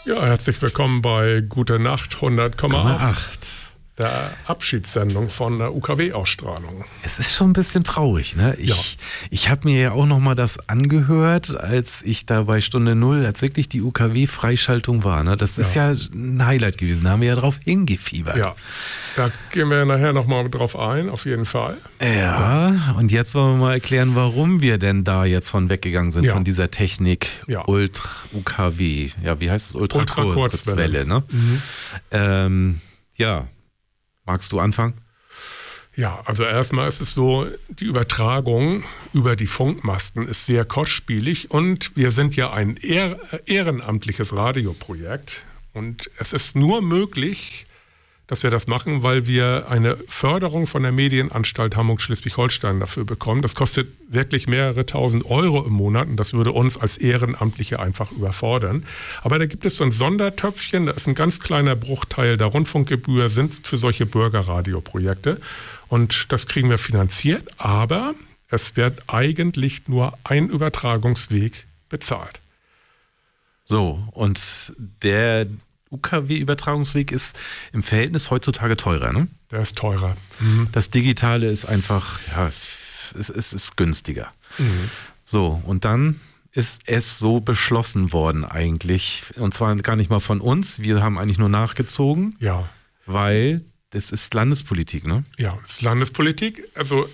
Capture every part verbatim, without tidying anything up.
Ja, herzlich willkommen bei Gute Nacht hundert Komma acht. acht. Der Abschiedssendung von der U K W-Ausstrahlung. Es ist schon ein bisschen traurig, ne? Ich, Ja. ich habe mir ja auch nochmal das angehört, als ich da bei Stunde Null, als wirklich die U K W-Freischaltung war. Ne? Das ist Ja. ja ein Highlight gewesen, da haben wir ja drauf hingefiebert. Ja, da gehen wir nachher nochmal drauf ein, auf jeden Fall. Ja, und jetzt wollen wir mal erklären, warum wir denn da jetzt von weggegangen sind, Ja. von dieser Technik Ja. Ultra U K W. Ja, wie heißt es? Ultrakurzwelle, Ultrakurzwelle. ne? Mhm. Ähm, ja, magst du anfangen? Ja, also erstmal ist es so, die Übertragung über die Funkmasten ist sehr kostspielig und wir sind ja ein ehr- ehrenamtliches Radioprojekt und es ist nur möglich, dass wir das machen, weil wir eine Förderung von der Medienanstalt Hamburg-Schleswig-Holstein dafür bekommen. Das kostet wirklich mehrere tausend Euro im Monat und das würde uns als Ehrenamtliche einfach überfordern. Aber da gibt es so ein Sondertöpfchen, da ist ein ganz kleiner Bruchteil der Rundfunkgebühr, sind für solche Bürgerradioprojekte und das kriegen wir finanziert, aber es wird eigentlich nur ein Übertragungsweg bezahlt. So, und der U K W-Übertragungsweg ist im Verhältnis heutzutage teurer, ne? Der ist teurer. Mhm. Das Digitale ist einfach, ja, es, es, es ist günstiger. Mhm. So, und dann ist es so beschlossen worden eigentlich, und zwar gar nicht mal von uns, wir haben eigentlich nur nachgezogen, Ja. weil das ist Landespolitik, ne? Ja, es ist Landespolitik. Also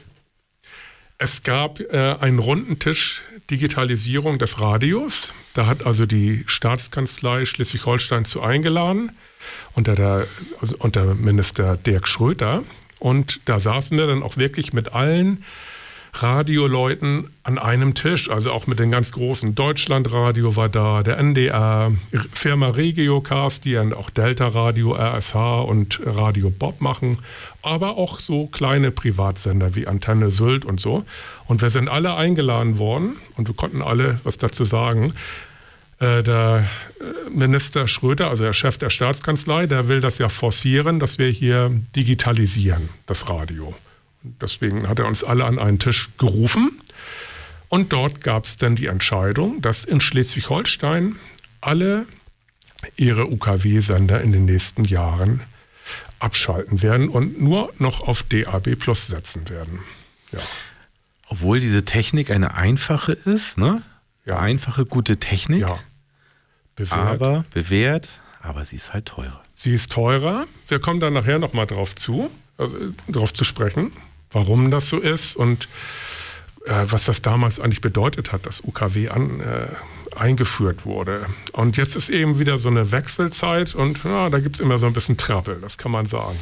es gab äh, einen runden Tisch Digitalisierung des Radios. Da hat also die Staatskanzlei Schleswig-Holstein zu eingeladen, unter, der, also unter Minister Dirk Schröter. Und da saßen wir dann auch wirklich mit allen Radioleuten an einem Tisch, also auch mit den ganz großen. Deutschlandradio war da, der N D R, Firma Regiocast, die ja auch Delta Radio, R S H und Radio Bob machen, aber auch so kleine Privatsender wie Antenne Sylt und so. Und wir sind alle eingeladen worden und wir konnten alle was dazu sagen. Äh, der Minister Schröter, also der Chef der Staatskanzlei, der will das ja forcieren, dass wir hier digitalisieren, das Radio. Deswegen hat er uns alle an einen Tisch gerufen und dort gab es dann die Entscheidung, dass in Schleswig-Holstein alle ihre U K W-Sender in den nächsten Jahren abschalten werden und nur noch auf D A B Plus setzen werden. Ja. Obwohl diese Technik eine einfache ist, ne? Ja. Einfache, gute Technik, Ja. Bewährt. aber bewährt, aber sie ist halt teurer. Sie ist teurer. Wir kommen dann nachher nochmal drauf zu, also, drauf zu sprechen, warum das so ist und äh, was das damals eigentlich bedeutet hat, dass U K W an, äh, eingeführt wurde. Und jetzt ist eben wieder so eine Wechselzeit und ja, da gibt es immer so ein bisschen Trappel, das kann man sagen.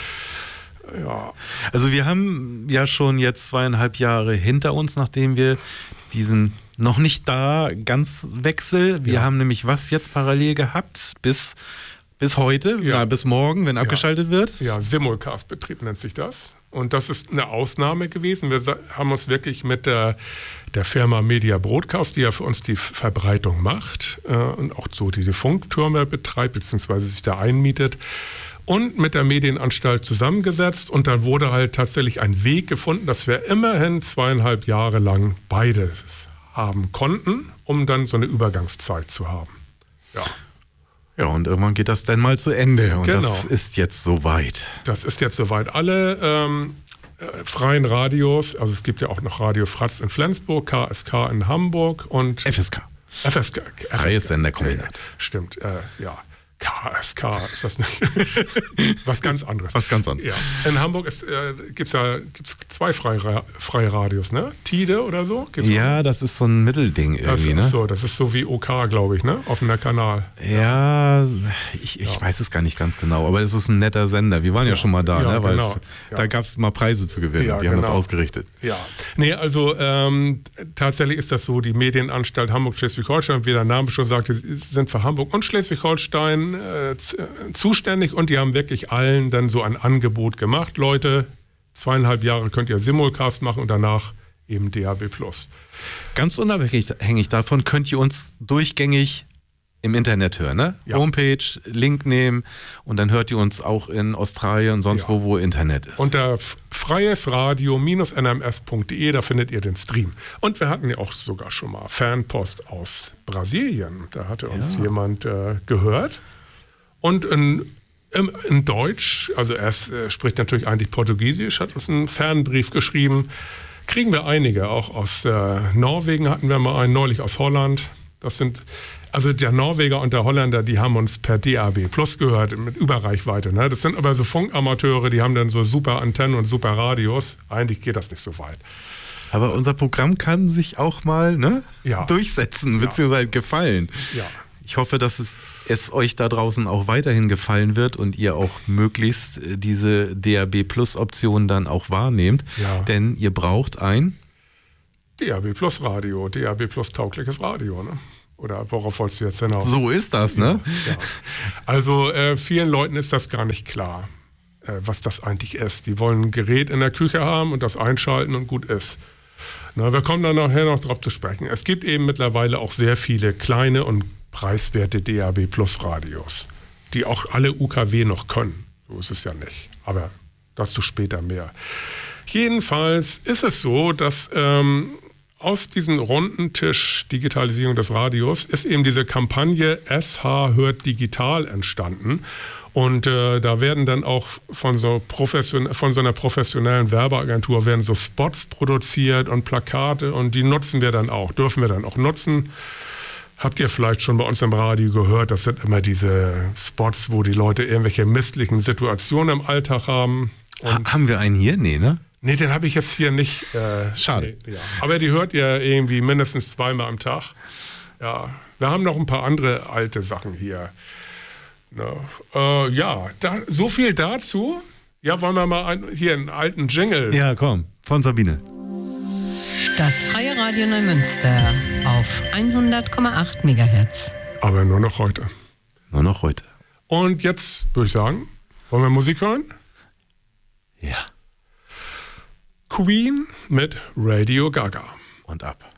Ne? Ja. Also wir haben ja schon jetzt zweieinhalb Jahre hinter uns, nachdem wir diesen noch nicht da ganz Wechsel, wir Ja. haben nämlich was jetzt parallel gehabt bis, bis heute, Ja. ja, bis morgen, wenn abgeschaltet wird. Ja, Simulcast-Betrieb nennt sich das. Und das ist eine Ausnahme gewesen. Wir sa- haben uns wirklich mit der, der Firma Media Broadcast, die ja für uns die Verbreitung macht äh, und auch so diese Funktürme betreibt, beziehungsweise sich da einmietet, und mit der Medienanstalt zusammengesetzt. Und dann wurde halt tatsächlich ein Weg gefunden, dass wir immerhin zweieinhalb Jahre lang beides haben konnten, um dann so eine Übergangszeit zu haben. Ja. Ja, und irgendwann geht das dann mal zu Ende und Genau. das ist jetzt soweit. Das ist jetzt soweit. Alle ähm, äh, freien Radios, also es gibt ja auch noch Radio Fratz in Flensburg, K S K in Hamburg und F S K. F S K. Freies Senderkombinat. Stimmt, äh, ja. K S K ist das nicht. Was ganz anderes. Was ganz anderes. Ja. In Hamburg äh, gibt es ja gibt's zwei freie, Ra- freie Radios, ne? Tide oder so? Gibt's Ja, das ist so ein Mittelding das irgendwie, ist ne? so, das ist so wie O K, glaube ich, ne? Offener Kanal. Ja, ich, ich Ja. weiß es gar nicht ganz genau, aber es ist ein netter Sender. Wir waren ja, Ja. schon mal da, Ja, ne? Weil genau. es, Ja. da gab es mal Preise zu gewinnen. Ja, die haben das genau. ausgerichtet. Ja, nee, also ähm, tatsächlich ist das so, die Medienanstalt Hamburg-Schleswig-Holstein, wie der Name schon sagte, sind für Hamburg und Schleswig-Holstein äh, z- zuständig und die haben wirklich allen dann so ein Angebot gemacht. Leute, zweieinhalb Jahre könnt ihr Simulcast machen und danach eben D A B Plus. Ganz unabhängig hängig davon könnt ihr uns durchgängig im Internet hören, ne? Ja. Homepage, Link nehmen und dann hört ihr uns auch in Australien und sonst Ja. wo, wo Internet ist. Unter freiesradio N M S Punkt D E, da findet ihr den Stream. Und wir hatten ja auch sogar schon mal Fanpost aus Brasilien. Da hatte uns Ja. jemand äh, gehört. Und in, in, in Deutsch, also er ist, äh, spricht natürlich eigentlich Portugiesisch, hat uns einen Fernbrief geschrieben. Kriegen wir einige, auch aus äh, Norwegen hatten wir mal einen, neulich aus Holland. Das sind, also der Norweger und der Holländer, die haben uns per D A B Plus gehört, mit Überreichweite. Ne? Das sind aber so Funkamateure, die haben dann so super Antennen und super Radios. Eigentlich geht das nicht so weit. Aber unser Programm kann sich auch mal ne, Ja. durchsetzen, beziehungsweise gefallen. Ja. Ich hoffe, dass es, es euch da draußen auch weiterhin gefallen wird und ihr auch möglichst äh, diese D A B Plus Option dann auch wahrnehmt. Ja. Denn ihr braucht ein D A B Plus Radio, D A B Plus taugliches Radio, ne? Oder worauf wolltest du jetzt hinaus? So ist das, ne? Ja. Also äh, vielen Leuten ist das gar nicht klar, äh, was das eigentlich ist. Die wollen ein Gerät in der Küche haben und das einschalten und gut ist. Na, wir kommen dann nachher noch drauf zu sprechen. Es gibt eben mittlerweile auch sehr viele kleine und preiswerte D A B Plus Radios, die auch alle U K W noch können. So ist es ja nicht. Aber dazu später mehr. Jedenfalls ist es so, dass ähm, aus diesem runden Tisch Digitalisierung des Radios ist eben diese Kampagne S H hört digital entstanden. Und äh, da werden dann auch von so, profession- von so einer professionellen Werbeagentur werden so Spots produziert und Plakate und die nutzen wir dann auch, dürfen wir dann auch nutzen. Habt ihr vielleicht schon bei uns im Radio gehört, das sind immer diese Spots, wo die Leute irgendwelche misslichen Situationen im Alltag haben. Ha haben wir einen hier? Nee, ne? Nee, den habe ich jetzt hier nicht. Äh, Schade. Nee, ja. Aber die hört ihr irgendwie mindestens zweimal am Tag. Ja, wir haben noch ein paar andere alte Sachen hier. Na, äh, ja, da, so viel dazu. Ja, wollen wir mal ein, hier einen alten Jingle. Ja, komm, von Sabine. Das Freie Radio Neumünster auf hundert Komma acht Megahertz. Aber nur noch heute. Nur noch heute. Und jetzt würde ich sagen, wollen wir Musik hören? Ja. Queen mit Radio Gaga. Und ab.